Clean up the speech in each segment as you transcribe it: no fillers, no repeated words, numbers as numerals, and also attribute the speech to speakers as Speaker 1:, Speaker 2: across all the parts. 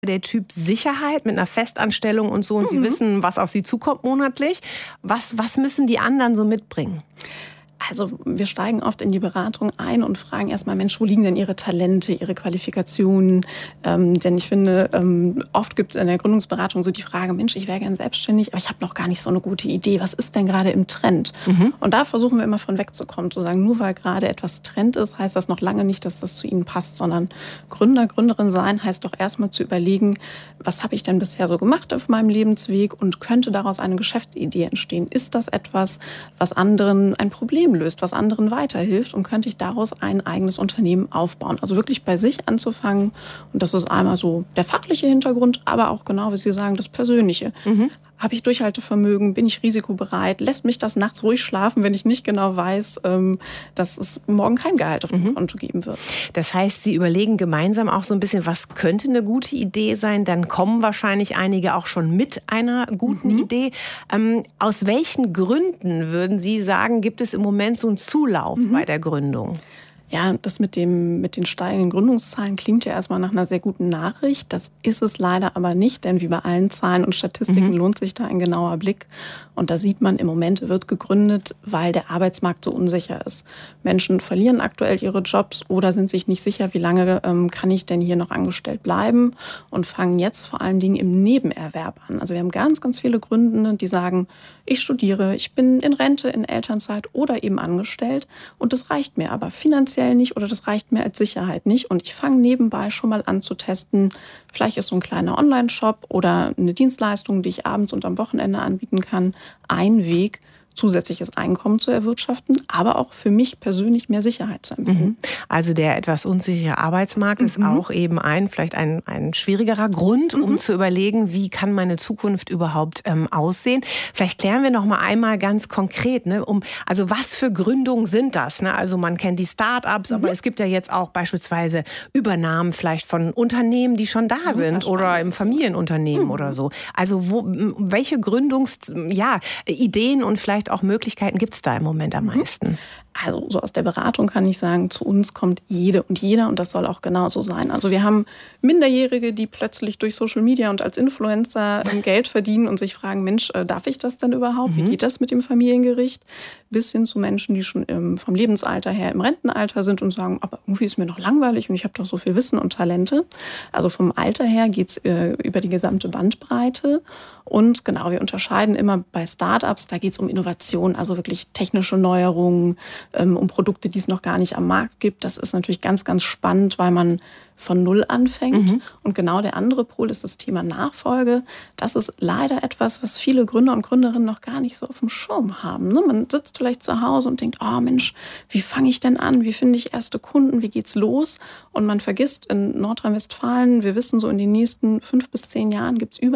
Speaker 1: der Typ Sicherheit mit einer Festanstellung und so und Sie wissen, was auf Sie zukommt monatlich. Was müssen die anderen so mitbringen?
Speaker 2: Also wir steigen oft in die Beratung ein und fragen erstmal, Mensch, wo liegen denn Ihre Talente, Ihre Qualifikationen? Denn ich finde, oft gibt es in der Gründungsberatung so die Frage, Mensch, ich wäre gern selbstständig, aber ich habe noch gar nicht so eine gute Idee. Was ist denn gerade im Trend? Und da versuchen wir immer von wegzukommen, zu sagen, nur weil gerade etwas Trend ist, heißt das noch lange nicht, dass das zu Ihnen passt, sondern Gründer, Gründerin sein heißt doch erstmal zu überlegen, was habe ich denn bisher so gemacht auf meinem Lebensweg und könnte daraus eine Geschäftsidee entstehen? Ist das etwas, was anderen ein Problem löst, was anderen weiterhilft und könnte ich daraus ein eigenes Unternehmen aufbauen. Also wirklich bei sich anzufangen und das ist einmal so der fachliche Hintergrund, aber auch genau, wie Sie sagen, das Persönliche. Habe ich Durchhaltevermögen? Bin ich risikobereit? Lässt mich das nachts ruhig schlafen, wenn ich nicht genau weiß, dass es morgen kein Gehalt auf dem Konto geben wird?
Speaker 1: Das heißt, Sie überlegen gemeinsam auch so ein bisschen, was könnte eine gute Idee sein? Dann kommen wahrscheinlich einige auch schon mit einer guten Idee. Aus welchen Gründen, würden Sie sagen, gibt es im Moment so einen Zulauf bei der Gründung?
Speaker 2: Ja, das mit den steigenden Gründungszahlen klingt ja erstmal nach einer sehr guten Nachricht. Das ist es leider aber nicht, denn wie bei allen Zahlen und Statistiken lohnt sich da ein genauer Blick. Und da sieht man, im Moment wird gegründet, weil der Arbeitsmarkt so unsicher ist. Menschen verlieren aktuell ihre Jobs oder sind sich nicht sicher, wie lange kann ich denn hier noch angestellt bleiben und fangen jetzt vor allen Dingen im Nebenerwerb an. Also wir haben ganz, ganz viele Gründende, die sagen, ich studiere, ich bin in Rente, in Elternzeit oder eben angestellt und das reicht mir aber finanziell nicht oder das reicht mir als Sicherheit nicht. Und ich fange nebenbei schon mal an zu testen. Vielleicht ist so ein kleiner Online-Shop oder eine Dienstleistung, die ich abends und am Wochenende anbieten kann, ein Weg, zusätzliches Einkommen zu erwirtschaften, aber auch für mich persönlich mehr Sicherheit zu empfinden.
Speaker 1: Also der etwas unsichere Arbeitsmarkt ist auch eben vielleicht ein schwierigerer Grund, um zu überlegen, wie kann meine Zukunft überhaupt aussehen. Vielleicht klären wir noch mal einmal ganz konkret, also was für Gründungen sind das? Ne? Also man kennt die Start-ups, aber es gibt ja jetzt auch beispielsweise Übernahmen vielleicht von Unternehmen, die schon da sind oder im Familienunternehmen oder so. Also welche Ideen und vielleicht auch Möglichkeiten gibt es da im Moment am meisten?
Speaker 2: Also so aus der Beratung kann ich sagen, zu uns kommt jede und jeder und das soll auch genauso sein. Also wir haben Minderjährige, die plötzlich durch Social Media und als Influencer Geld verdienen und sich fragen, Mensch, darf ich das denn überhaupt? Wie geht das mit dem Familiengericht? Bis hin zu Menschen, die schon vom Lebensalter her im Rentenalter sind und sagen, aber irgendwie ist mir noch langweilig und ich habe doch so viel Wissen und Talente. Also vom Alter her geht es über die gesamte Bandbreite. Und genau, wir unterscheiden immer bei Startups, da geht es um Innovation, also wirklich technische Neuerungen, um Produkte, die es noch gar nicht am Markt gibt. Das ist natürlich ganz, ganz spannend, weil man von Null anfängt. Und genau der andere Pol ist das Thema Nachfolge. Das ist leider etwas, was viele Gründer und Gründerinnen noch gar nicht so auf dem Schirm haben. Man sitzt vielleicht zu Hause und denkt, oh Mensch, wie fange ich denn an? Wie finde ich erste Kunden? Wie geht's los? Und man vergisst, in Nordrhein-Westfalen, wir wissen so, in den nächsten 5 bis 10 Jahren gibt es über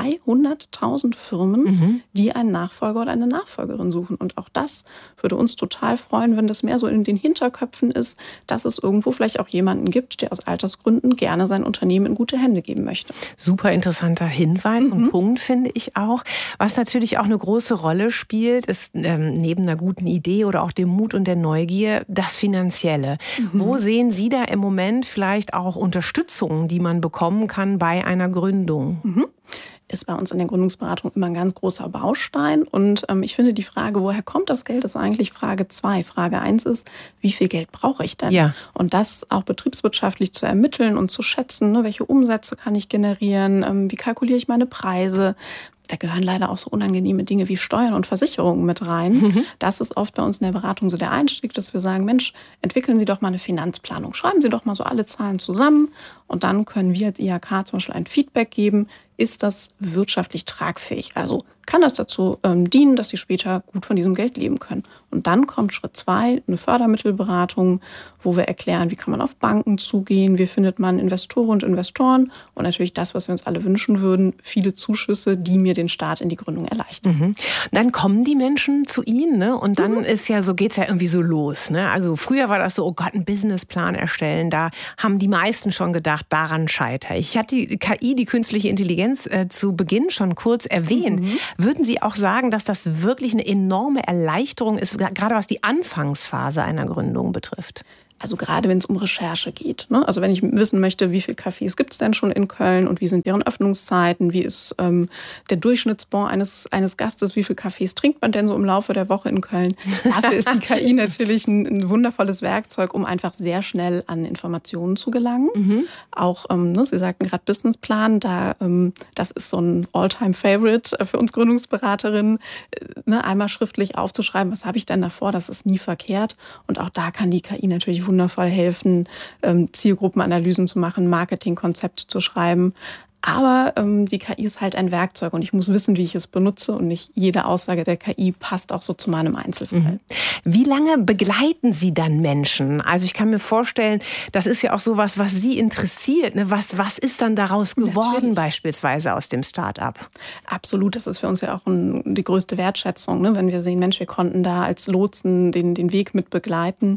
Speaker 2: 300.000 Firmen, die einen Nachfolger oder eine Nachfolgerin suchen. Und auch das würde uns total freuen, wenn das mehr so in den Hinterköpfen ist, dass es irgendwo vielleicht auch jemanden gibt, der aus Altersgründen gerne sein Unternehmen in gute Hände geben möchte.
Speaker 1: Super interessanter Hinweis und Punkt, finde ich auch. Was natürlich auch eine große Rolle spielt, ist neben einer guten Idee oder auch dem Mut und der Neugier das Finanzielle. Wo sehen Sie da im Moment vielleicht auch Unterstützung, die man bekommen kann bei einer Gründung?
Speaker 2: Ist bei uns in der Gründungsberatung immer ein ganz großer Baustein. Und ich finde, die Frage, woher kommt das Geld, ist eigentlich Frage 2. Frage 1 ist, wie viel Geld brauche ich denn?
Speaker 1: Ja.
Speaker 2: Und das auch betriebswirtschaftlich zu ermitteln und zu schätzen, welche Umsätze kann ich generieren, wie kalkuliere ich meine Preise. Da gehören leider auch so unangenehme Dinge wie Steuern und Versicherungen mit rein. Das ist oft bei uns in der Beratung so der Einstieg, dass wir sagen, Mensch, entwickeln Sie doch mal eine Finanzplanung. Schreiben Sie doch mal so alle Zahlen zusammen und dann können wir als IHK zum Beispiel ein Feedback geben, ist das wirtschaftlich tragfähig? Also kann das dazu dienen, dass Sie später gut von diesem Geld leben können? Und dann kommt Schritt 2, eine Fördermittelberatung, wo wir erklären, wie kann man auf Banken zugehen, wie findet man Investoren und Investoren und natürlich das, was wir uns alle wünschen würden, viele Zuschüsse, die mir den Start in die Gründung erleichtern.
Speaker 1: Dann kommen die Menschen zu Ihnen, ne? Und dann geht's ja irgendwie so los. Ne? Also früher war das so, oh Gott, einen Businessplan erstellen, da haben die meisten schon gedacht, daran scheitere ich. Ich hatte die KI, die künstliche Intelligenz, zu Beginn schon kurz erwähnt. Würden Sie auch sagen, dass das wirklich eine enorme Erleichterung ist, gerade was die Anfangsphase einer Gründung betrifft?
Speaker 2: Also gerade wenn es um Recherche geht. Ne? Also wenn ich wissen möchte, wie viele Cafés gibt es denn schon in Köln und wie sind deren Öffnungszeiten, wie ist der Durchschnittsbon eines Gastes, wie viele Cafés trinkt man denn so im Laufe der Woche in Köln. Dafür ist die KI natürlich ein wundervolles Werkzeug, um einfach sehr schnell an Informationen zu gelangen. Auch, Sie sagten gerade Businessplan, das ist so ein All-Time-Favorite für uns Gründungsberaterinnen, einmal schriftlich aufzuschreiben, was habe ich denn davor, das ist nie verkehrt. Und auch da kann die KI natürlich wundervoll helfen, Zielgruppenanalysen zu machen, Marketingkonzepte zu schreiben. Aber die KI ist halt ein Werkzeug und ich muss wissen, wie ich es benutze und nicht jede Aussage der KI passt auch so zu meinem Einzelfall.
Speaker 1: Wie lange begleiten Sie dann Menschen? Also ich kann mir vorstellen, das ist ja auch sowas, was Sie interessiert. Ne? Was ist dann daraus geworden natürlich, beispielsweise aus dem Start-up?
Speaker 2: Absolut, das ist für uns ja auch die größte Wertschätzung, ne? Wenn wir sehen, Mensch, wir konnten da als Lotsen den Weg mit begleiten.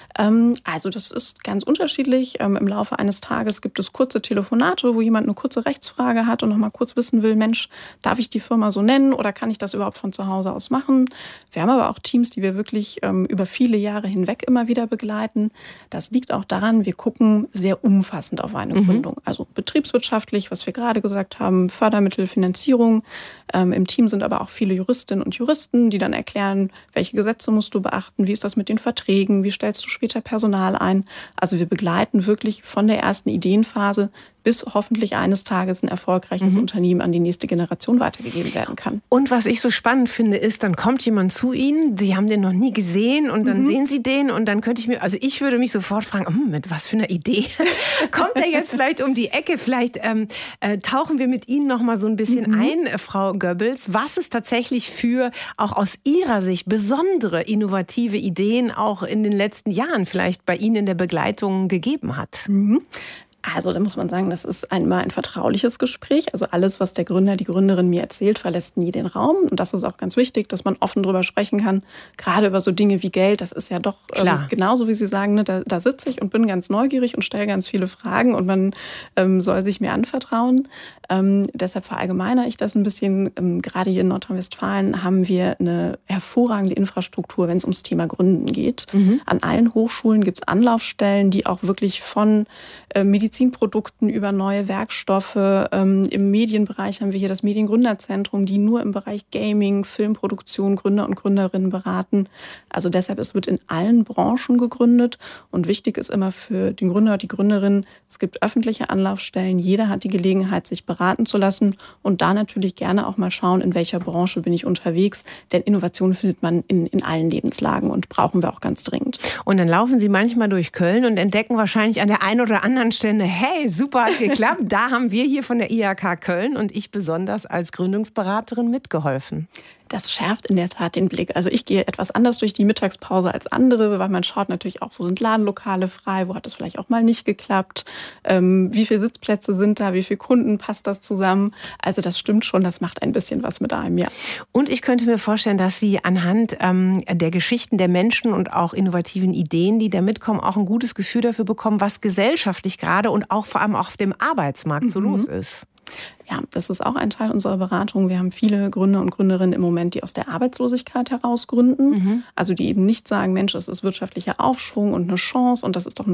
Speaker 2: Also das ist ganz unterschiedlich. Im Laufe eines Tages gibt es kurze Telefonate, wo jemand eine kurze Rechtsfrage hat und noch mal kurz wissen will, Mensch, darf ich die Firma so nennen oder kann ich das überhaupt von zu Hause aus machen? Wir haben aber auch Teams, die wir wirklich über viele Jahre hinweg immer wieder begleiten. Das liegt auch daran, wir gucken sehr umfassend auf eine Gründung. Also betriebswirtschaftlich, was wir gerade gesagt haben, Fördermittel, Finanzierung. Im Team sind aber auch viele Juristinnen und Juristen, die dann erklären, welche Gesetze musst du beachten, wie ist das mit den Verträgen, wie stellst du später Personal ein. Also wir begleiten wirklich von der ersten Ideenphase bis hoffentlich eines Tages ein erfolgreiches Unternehmen an die nächste Generation weitergegeben werden kann.
Speaker 1: Und was ich so spannend finde, ist, dann kommt jemand zu Ihnen, Sie haben den noch nie gesehen und dann sehen Sie den und dann ich würde mich sofort fragen, mit was für einer Idee kommt er jetzt vielleicht um die Ecke? Vielleicht tauchen wir mit Ihnen noch mal so ein bisschen ein, Frau Goebbels. Was es tatsächlich für, auch aus Ihrer Sicht, besondere, innovative Ideen auch in den letzten Jahren vielleicht bei Ihnen in der Begleitung gegeben hat?
Speaker 2: Also da muss man sagen, das ist einmal ein vertrauliches Gespräch. Also alles, was der Gründer, die Gründerin mir erzählt, verlässt nie den Raum. Und das ist auch ganz wichtig, dass man offen drüber sprechen kann. Gerade über so Dinge wie Geld, das ist ja doch genauso, wie Sie sagen, ne, da sitze ich und bin ganz neugierig und stelle ganz viele Fragen und man soll sich mir anvertrauen. Deshalb verallgemeinere ich das ein bisschen. Gerade hier in Nordrhein-Westfalen haben wir eine hervorragende Infrastruktur, wenn es ums Thema Gründen geht. An allen Hochschulen gibt es Anlaufstellen, die auch wirklich von Medizinprodukten über neue Werkstoffe. Im Medienbereich haben wir hier das Mediengründerzentrum, die nur im Bereich Gaming, Filmproduktion Gründer und Gründerinnen beraten. Also deshalb, es wird in allen Branchen gegründet und wichtig ist immer für den Gründer und die Gründerin, es gibt öffentliche Anlaufstellen, jeder hat die Gelegenheit, sich beraten zu lassen und da natürlich gerne auch mal schauen, in welcher Branche bin ich unterwegs, denn Innovation findet man in allen Lebenslagen und brauchen wir auch ganz dringend.
Speaker 1: Und dann laufen Sie manchmal durch Köln und entdecken wahrscheinlich an der einen oder anderen Stelle, hey, super, hat geklappt, da haben wir hier von der IHK Köln und ich besonders als Gründungsberaterin mitgeholfen.
Speaker 2: Das schärft in der Tat den Blick. Also ich gehe etwas anders durch die Mittagspause als andere, weil man schaut natürlich auch, wo sind Ladenlokale frei, wo hat das vielleicht auch mal nicht geklappt, wie viele Sitzplätze sind da, wie viele Kunden passt das zusammen. Also das stimmt schon, das macht ein bisschen was mit einem, ja.
Speaker 1: Und ich könnte mir vorstellen, dass Sie anhand der Geschichten der Menschen und auch innovativen Ideen, die da mitkommen, auch ein gutes Gefühl dafür bekommen, was gesellschaftlich gerade und auch vor allem auch auf dem Arbeitsmarkt so los ist.
Speaker 2: Ja, das ist auch ein Teil unserer Beratung. Wir haben viele Gründer und Gründerinnen im Moment, die aus der Arbeitslosigkeit heraus gründen. Also die eben nicht sagen, Mensch, es ist wirtschaftlicher Aufschwung und eine Chance und das ist doch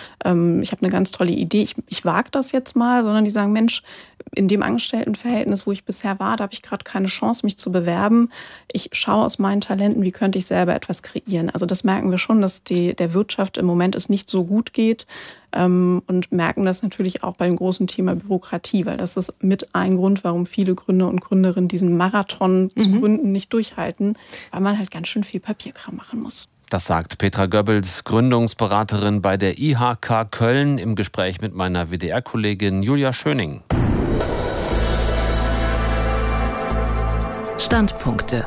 Speaker 2: ich habe eine ganz tolle Idee, ich wage das jetzt mal, sondern die sagen, Mensch, in dem Angestelltenverhältnis, wo ich bisher war, da habe ich gerade keine Chance, mich zu bewerben. Ich schaue aus meinen Talenten, wie könnte ich selber etwas kreieren. Also das merken wir schon, dass der Wirtschaft im Moment es nicht so gut geht. Und merken das natürlich auch bei dem großen Thema Bürokratie, weil das ist mit ein Grund, warum viele Gründer und Gründerinnen diesen Marathon zu gründen nicht durchhalten, weil man halt ganz schön viel Papierkram machen muss.
Speaker 3: Das sagt Petra Goebbels, Gründungsberaterin bei der IHK Köln, im Gespräch mit meiner WDR-Kollegin Julia Schöning.
Speaker 4: Standpunkte.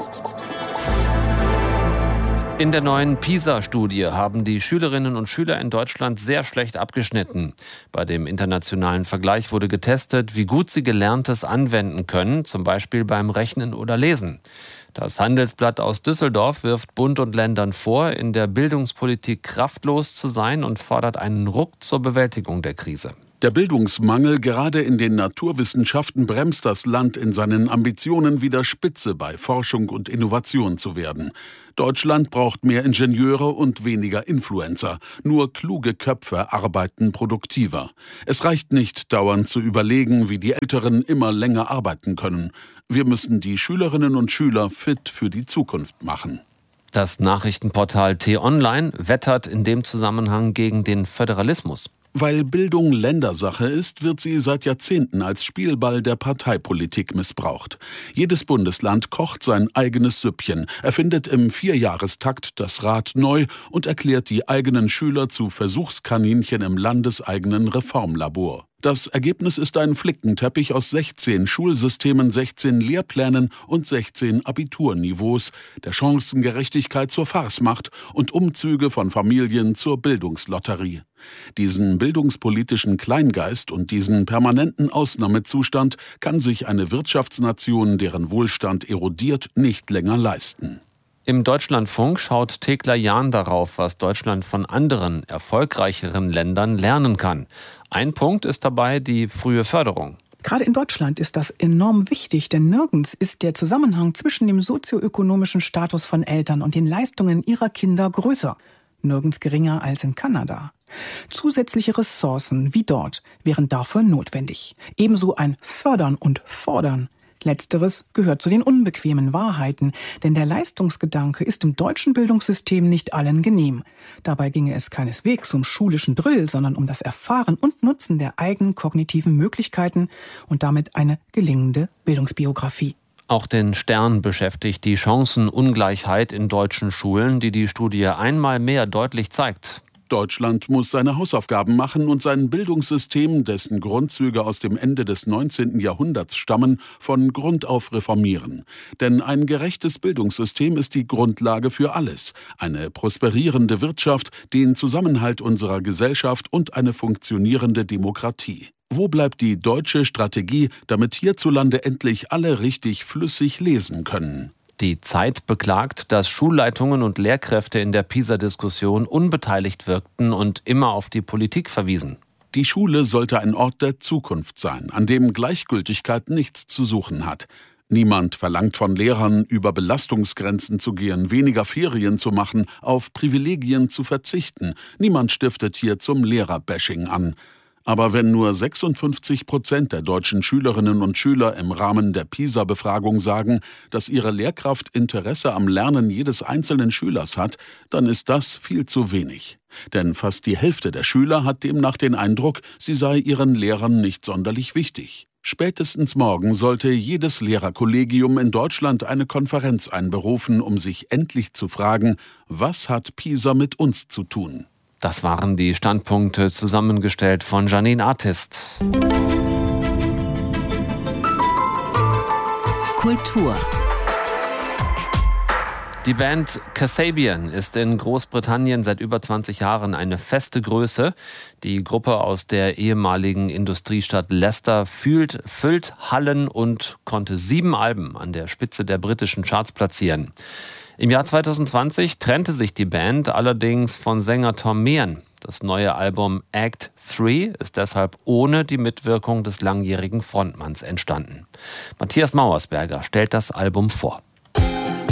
Speaker 3: In der neuen PISA-Studie haben die Schülerinnen und Schüler in Deutschland sehr schlecht abgeschnitten. Bei dem internationalen Vergleich wurde getestet, wie gut sie Gelerntes anwenden können, zum Beispiel beim Rechnen oder Lesen. Das Handelsblatt aus Düsseldorf wirft Bund und Ländern vor, in der Bildungspolitik kraftlos zu sein und fordert einen Ruck zur Bewältigung der Krise.
Speaker 4: Der Bildungsmangel gerade in den Naturwissenschaften bremst das Land in seinen Ambitionen, wieder Spitze bei Forschung und Innovation zu werden. Deutschland braucht mehr Ingenieure und weniger Influencer. Nur kluge Köpfe arbeiten produktiver. Es reicht nicht, dauernd zu überlegen, wie die Älteren immer länger arbeiten können. Wir müssen die Schülerinnen und Schüler fit für die Zukunft machen.
Speaker 3: Das Nachrichtenportal T-Online wettert in dem Zusammenhang gegen den Föderalismus.
Speaker 4: Weil Bildung Ländersache ist, wird sie seit Jahrzehnten als Spielball der Parteipolitik missbraucht. Jedes Bundesland kocht sein eigenes Süppchen, erfindet im Vierjahrestakt das Rad neu und erklärt die eigenen Schüler zu Versuchskaninchen im landeseigenen Reformlabor. Das Ergebnis ist ein Flickenteppich aus 16 Schulsystemen, 16 Lehrplänen und 16 Abiturniveaus, der Chancengerechtigkeit zur Farce macht und Umzüge von Familien zur Bildungslotterie. Diesen bildungspolitischen Kleingeist und diesen permanenten Ausnahmezustand kann sich eine Wirtschaftsnation, deren Wohlstand erodiert, nicht länger leisten.
Speaker 3: Im Deutschlandfunk schaut Thekla Jahn darauf, was Deutschland von anderen, erfolgreicheren Ländern lernen kann. Ein Punkt ist dabei die frühe Förderung.
Speaker 5: Gerade in Deutschland ist das enorm wichtig, denn nirgends ist der Zusammenhang zwischen dem sozioökonomischen Status von Eltern und den Leistungen ihrer Kinder größer. Nirgends geringer als in Kanada. Zusätzliche Ressourcen wie dort wären dafür notwendig. Ebenso ein Fördern und Fordern. Letzteres gehört zu den unbequemen Wahrheiten, denn der Leistungsgedanke ist im deutschen Bildungssystem nicht allen genehm. Dabei ginge es keineswegs um schulischen Drill, sondern um das Erfahren und Nutzen der eigenen kognitiven Möglichkeiten und damit eine gelingende Bildungsbiografie.
Speaker 3: Auch den Stern beschäftigt die Chancenungleichheit in deutschen Schulen, die die Studie einmal mehr deutlich zeigt.
Speaker 4: Deutschland muss seine Hausaufgaben machen und sein Bildungssystem, dessen Grundzüge aus dem Ende des 19. Jahrhunderts stammen, von Grund auf reformieren. Denn ein gerechtes Bildungssystem ist die Grundlage für alles. Eine prosperierende Wirtschaft, den Zusammenhalt unserer Gesellschaft und eine funktionierende Demokratie. Wo bleibt die deutsche Strategie, damit hierzulande endlich alle richtig flüssig lesen können?
Speaker 3: Die Zeit beklagt, dass Schulleitungen und Lehrkräfte in der PISA-Diskussion unbeteiligt wirkten und immer auf die Politik verwiesen.
Speaker 4: Die Schule sollte ein Ort der Zukunft sein, an dem Gleichgültigkeit nichts zu suchen hat. Niemand verlangt von Lehrern, über Belastungsgrenzen zu gehen, weniger Ferien zu machen, auf Privilegien zu verzichten. Niemand stiftet hier zum Lehrerbashing an. Aber wenn nur 56% der deutschen Schülerinnen und Schüler im Rahmen der PISA-Befragung sagen, dass ihre Lehrkraft Interesse am Lernen jedes einzelnen Schülers hat, dann ist das viel zu wenig. Denn fast die Hälfte der Schüler hat demnach den Eindruck, sie sei ihren Lehrern nicht sonderlich wichtig. Spätestens morgen sollte jedes Lehrerkollegium in Deutschland eine Konferenz einberufen, um sich endlich zu fragen, was hat PISA mit uns zu tun?
Speaker 3: Das waren die Standpunkte, zusammengestellt von Janine Artist.
Speaker 6: Kultur.
Speaker 3: Die Band Kasabian ist in Großbritannien seit über 20 Jahren eine feste Größe. Die Gruppe aus der ehemaligen Industriestadt Leicester füllt Hallen und konnte 7 Alben an der Spitze der britischen Charts platzieren. Im Jahr 2020 trennte sich die Band allerdings von Sänger Tom Meehan. Das neue Album Act 3 ist deshalb ohne die Mitwirkung des langjährigen Frontmanns entstanden. Matthias Mauersberger stellt das Album vor.